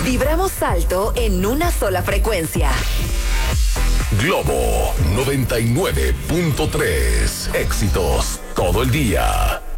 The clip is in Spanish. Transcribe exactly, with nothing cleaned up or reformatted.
Vibramos alto en una sola frecuencia. Globo noventa y nueve punto tres. Éxitos todo el día.